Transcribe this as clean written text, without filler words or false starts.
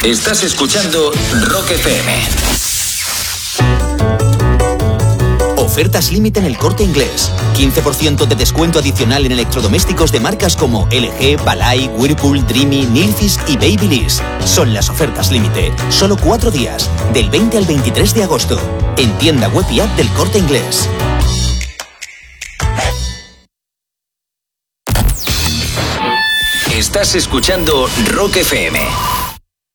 Estás escuchando Rock FM. Ofertas límite en El Corte Inglés. 15% de descuento adicional en electrodomésticos de marcas como LG, Balay, Whirlpool, Dreamy, Nilfisk y Babyliss. Son las ofertas límite. Solo 4 días, del 20 al 23 de agosto. En tienda web y app del Corte Inglés. Estás escuchando Rock FM.